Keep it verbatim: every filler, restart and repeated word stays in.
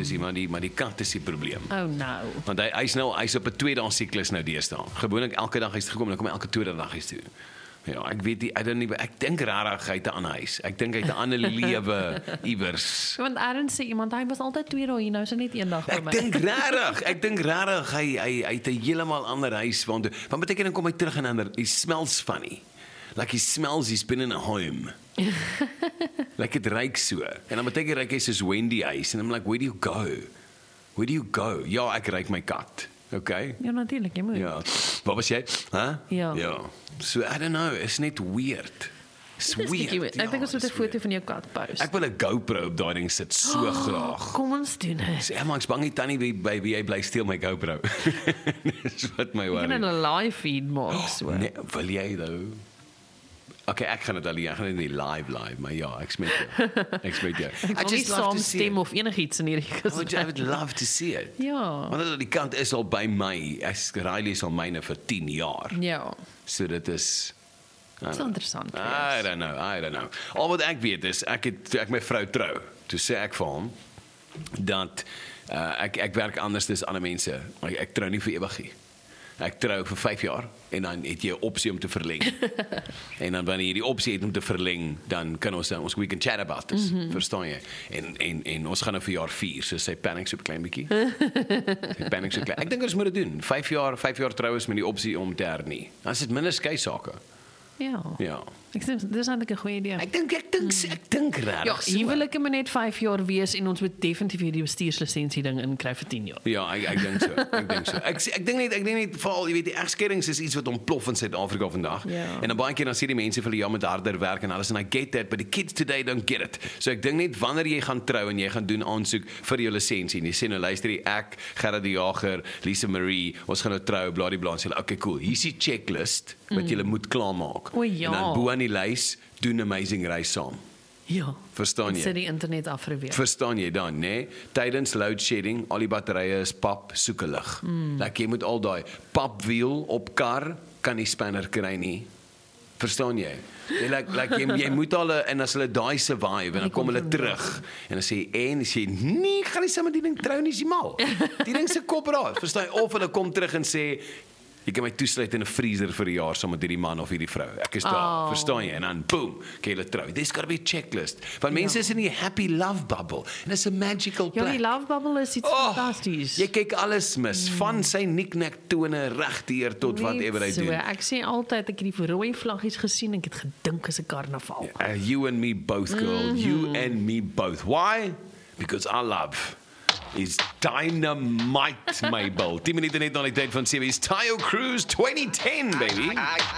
is nie, maar die, maar die kat is die probleem. Oh no. Want hy, hy's nou, hy's op 'n twee dae siklus nou deesdae. Gewoonlik elke dag hy's gekom, dan kom hy elke tweede dag huis toe. Ja, ek weet nie, ek, nie, ek dink rarig hy het 'n ander huis. Ek dink hy het 'n ander lewe iewers. Want Aaron sê iemand, hy was altyd twee dae hier, nou so net een dag by Ek my. dink rarig, ek dink rarig hy hy hy het 'n heeltemal ander huis want wat beteken dan kom hy terug en ander, he smells funny. Like he smells he's been in a home. Like it ruik so. En dan beteken ryk hy soos Wendy huis en I'm like, where do you go? Where do you go? Ja, ek ruik my kat. Okay? Ja, natuurlijk, jy moet. Ja. Wat was jy? Huh? Ja. Ja. So I don't know, it's net weird. It's Dis weird. bietjie- Ek dink ons moet 'n foto van jou kat post. Ek wil 'n GoPro op daai ding sit so graag. Kom ons doen dit. Sê maar ek's bang die tannie by by wie hy bly steel my GoPro. Dis wat my Jy kan worry. 'n live feed maak so. Nee, wil jy though? Okay, ek gaan dit al, ek gaan dit nie live live, maar ja, ek smet jou. Ek smet jou. Ek wil nie saamstem of enigiets in hierdie I would, I gesprek. would love to see it. Ja. Want die kant is al by my. Ek Riley is al myne vir tien jaar. Ja. So dit is I Dis don't- interessant. I don't know, I don't know. Al wat ek weet is ek het toe ek my vrou trou. Toe sê ek vir hom dat uh, ek ek werk anders as ander mense. Ek, ek trou nie vir ewig nie. Ek trou vir vyf jaar en dan het jy 'n opsie om te verleng. En dan wanneer jy die opsie het om te verleng, dan kan ons dan ons we can chat about this. Mm -hmm. Verstaan jy? En en en ons gaan nou vir jaar vier, so sy panic so 'n klein bietjie. Sy panic so klein. Ek dink ons moet dit doen. vyf jaar, vyf jaar trou is met die opsie om te hernie. Dan is dit minder skei sake. Ja. Ja. Ek sê dis eintlik 'n goeie idee. Ek dink ek dink ek dink regtig. Ja, so. huwelike moet net vyf jaar wees en ons moet definitief hierdie bestuurslisensie ding inkry vir tien jaar. Ja, ek ek dink so. Ek dink so. Ek sê- ek dink net ek dink net veral, jy weet, die egskeidings is iets wat ontplof in Suid-Afrika vandag. Ja. En dan baie keer dan sê die mense vir hulle ja met harder werk en alles en I get that, but the kids today don't get it. So ek dink net wanneer jy gaan trou en jy gaan doen aansoek vir jou lisensie en jy sê nou luister jy, ek, Gerard die Jager, Lisa Marie, ons gaan nou trou, bladibla en sê hulle, okay cool, hier's die checklist wat jy moet klaarmaak. O, ja. En dan bo aan die lys doen Amazing Race saam. Ja. Verstaan jy? Sit die internet af vir 'n week. Verstaan jy dan, né? Nee? Tydens load shedding, al die batterye is pap, soek 'n lig. Mm. Like jy moet al daai papwiel op kar kan nie spanner kry nie. Verstaan jy? Jy like like jy, jy moet al 'n- en as hulle daai survive en dan kom hulle terug en dan sê en sê nee, ek gaan nie saam met die ding trou nie, is jy mal. Die ding se kop raak. Verstaan jy? Of hulle kom terug en sê jy kan my toesluit in 'n vriezer vir 'n jaar saam met hierdie man of hierdie vrou. Ek is daar, Oh. verstaan jy? En dan boom, kan jy hulle trou. There's got to be a checklist. Want mense is in die happy love bubble. En it's a magical Ja, plek. die love bubble is iets Oh, fantasties. Jy kyk alles mis, van sy knickknack tone regdeur tot Net whatever hy so, doen. Ek sê altyd ek het die rooi vlaggies gesien en ek het gedink is 'n karnaval. Uh, you and me both, girl. Mm-hmm. You and me both. Why? Because our love is dynamite, Mabel. ten minute net na die tyd van sewe is Tayo Cruise twenty ten, baby.